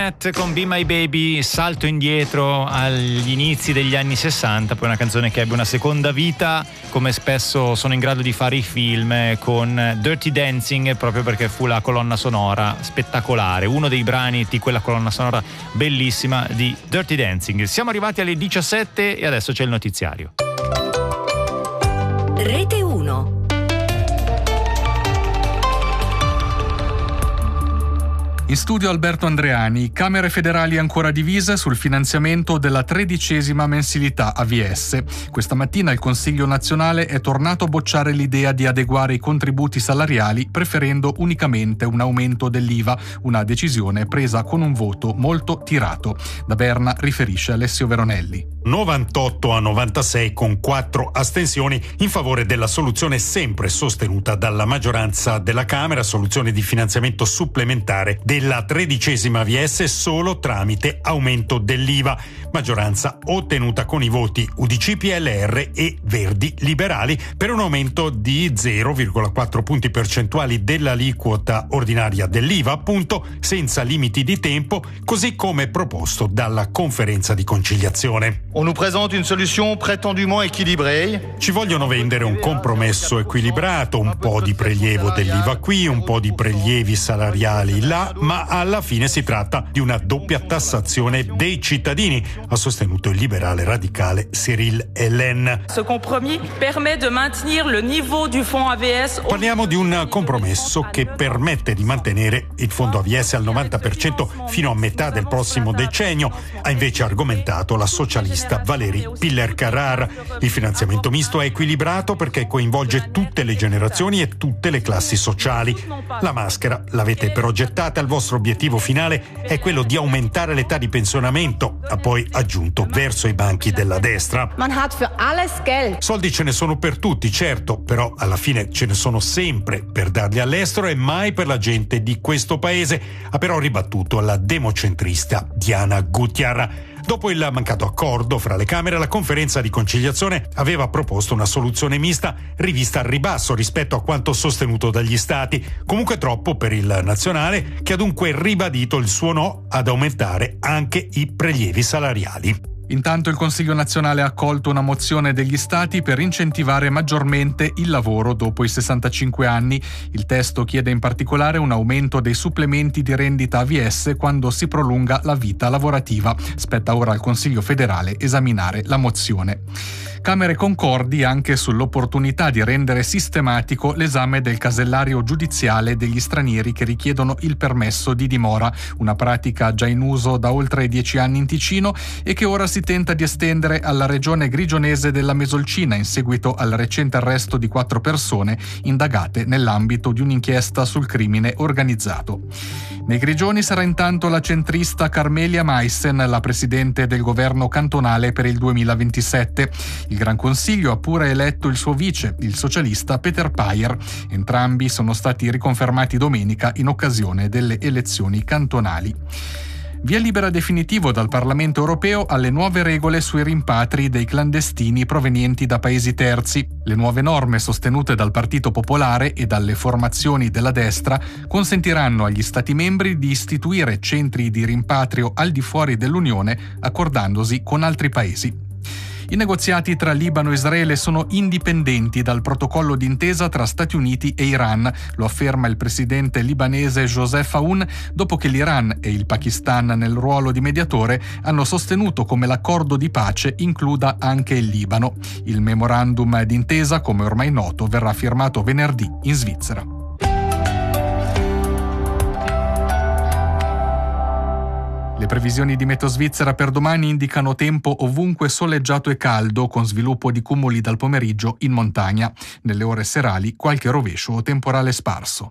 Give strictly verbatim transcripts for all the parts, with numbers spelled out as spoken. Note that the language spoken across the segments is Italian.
Burnett con Be My Baby, salto indietro agli inizi degli anni sessanta, poi una canzone che ebbe una seconda vita, come spesso sono in grado di fare i film, con Dirty Dancing, proprio perché fu la colonna sonora spettacolare, uno dei brani di quella colonna sonora bellissima di Dirty Dancing. Siamo arrivati alle diciassette e adesso c'è il notiziario. Rete uno. In studio Alberto Andreani. Camere federali ancora divise sul finanziamento della tredicesima mensilità A V S. Questa mattina il Consiglio nazionale è tornato a bocciare l'idea di adeguare i contributi salariali, preferendo unicamente un aumento dell'I V A, una decisione presa con un voto molto tirato. Da Berna riferisce Alessio Veronelli. novantotto a novantasei con quattro astensioni in favore della soluzione sempre sostenuta dalla maggioranza della Camera, soluzione di finanziamento supplementare della tredicesima A V S solo tramite aumento dell'I V A, maggioranza ottenuta con i voti U D C, P L R e Verdi Liberali per un aumento di zero virgola quattro punti percentuali dell'aliquota ordinaria dell'I V A, appunto senza limiti di tempo, così come proposto dalla conferenza di conciliazione. On nous présente une solution prétendument équilibrée. Ci vogliono vendere un compromesso equilibrato, un po' di prelievo dell'I V A qui, un po' di prelievi salariali là, ma alla fine si tratta di una doppia tassazione dei cittadini, ha sostenuto il liberale radicale Cyril Hélène. Ce compromis permet de maintenir le niveau du fonds A V S. Parliamo di un compromesso che permette di mantenere il fondo A V S al novanta per cento fino a metà del prossimo decennio, ha invece argomentato la socialista Valérie Piller-Carrard. Il finanziamento misto è equilibrato perché coinvolge tutte le generazioni e tutte le classi sociali. La maschera l'avete però gettata, il vostro obiettivo finale è quello di aumentare l'età di pensionamento, ha poi aggiunto verso i banchi della destra. Man hat für alles Geld. Soldi ce ne sono per tutti, certo, però alla fine ce ne sono sempre per darli all'estero e mai per la gente di questo paese, ha però ribattuto la democentrista Diana Gutiérrez. Dopo il mancato accordo fra le Camere, la conferenza di conciliazione aveva proposto una soluzione mista rivista al ribasso rispetto a quanto sostenuto dagli Stati, comunque troppo per il nazionale, che ha dunque ribadito il suo no ad aumentare anche i prelievi salariali. Intanto il Consiglio nazionale ha accolto una mozione degli Stati per incentivare maggiormente il lavoro dopo i sessantacinque anni. Il testo chiede in particolare un aumento dei supplementi di rendita A V S quando si prolunga la vita lavorativa. Spetta ora al Consiglio federale esaminare la mozione. Camere concordi anche sull'opportunità di rendere sistematico l'esame del casellario giudiziale degli stranieri che richiedono il permesso di dimora, una pratica già in uso da oltre dieci anni in Ticino e che ora si tenta di estendere alla regione grigionese della Mesolcina in seguito al recente arresto di quattro persone indagate nell'ambito di un'inchiesta sul crimine organizzato. Nei Grigioni sarà intanto la centrista Carmelia Meissen la presidente del governo cantonale per il duemilaventisette. Il Gran Consiglio ha pure eletto il suo vice, il socialista Peter Payer. Entrambi sono stati riconfermati domenica in occasione delle elezioni cantonali. Via libera definitivo dal Parlamento europeo alle nuove regole sui rimpatri dei clandestini provenienti da paesi terzi. Le nuove norme sostenute dal Partito Popolare e dalle formazioni della destra consentiranno agli Stati membri di istituire centri di rimpatrio al di fuori dell'Unione, accordandosi con altri paesi. I negoziati tra Libano e Israele sono indipendenti dal protocollo d'intesa tra Stati Uniti e Iran, lo afferma il presidente libanese Joseph Aoun, dopo che l'Iran e il Pakistan nel ruolo di mediatore hanno sostenuto come l'accordo di pace includa anche il Libano. Il memorandum d'intesa, come ormai noto, verrà firmato venerdì in Svizzera. Le previsioni di Meteo Svizzera per domani indicano tempo ovunque soleggiato e caldo, con sviluppo di cumuli dal pomeriggio in montagna. Nelle ore serali qualche rovescio o temporale sparso.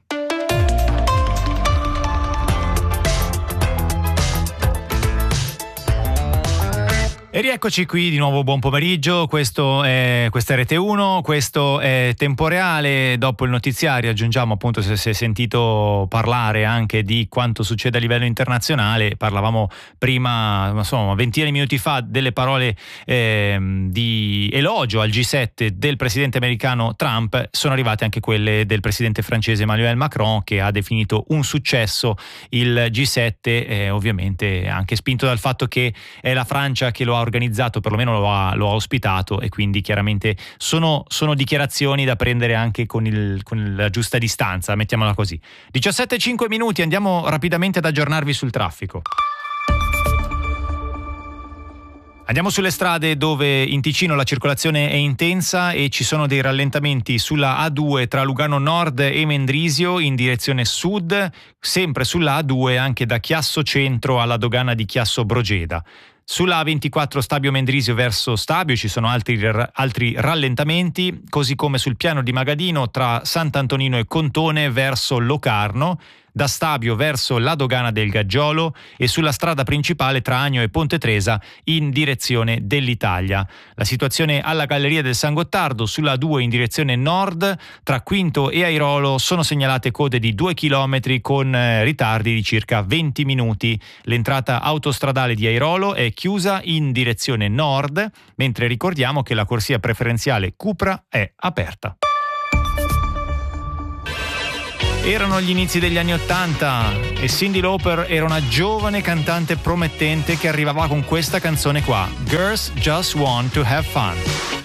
E rieccoci qui di nuovo, buon pomeriggio, questo è, questa è Rete uno, questo è Tempo Reale. Dopo il notiziario aggiungiamo, appunto, se si è sentito parlare anche di quanto succede a livello internazionale. Parlavamo prima, insomma, ventina di minuti fa, delle parole eh, di elogio al G sette del presidente americano Trump. Sono arrivate anche quelle del presidente francese Emmanuel Macron, che ha definito un successo il G sette, eh, ovviamente anche spinto dal fatto che è la Francia che lo ha organizzato, perlomeno lo ha, lo ha ospitato, e quindi chiaramente sono, sono dichiarazioni da prendere anche con, il, con la giusta distanza, mettiamola così. diciassette e cinque minuti, andiamo rapidamente ad aggiornarvi sul traffico. Andiamo sulle strade, dove in Ticino la circolazione è intensa e ci sono dei rallentamenti sulla A due tra Lugano Nord e Mendrisio in direzione sud, sempre sulla A due anche da Chiasso Centro alla dogana di Chiasso Brogeda. Sulla A ventiquattro Stabio Mendrisio verso Stabio ci sono altri, altri rallentamenti, così come sul piano di Magadino tra Sant'Antonino e Contone verso Locarno, da Stabio verso la dogana del Gaggiolo e sulla strada principale tra Agno e Ponte Tresa in direzione dell'Italia. La situazione alla Galleria del San Gottardo sulla A due in direzione nord tra Quinto e Airolo sono segnalate code di due chilometri con eh, ritardi di circa venti minuti. L'entrata autostradale di Airolo è chiusa in direzione nord, mentre ricordiamo che la corsia preferenziale Cupra è aperta. Erano gli inizi degli anni Ottanta e Cyndi Lauper era una giovane cantante promettente che arrivava con questa canzone qua, Girls Just Want to Have Fun.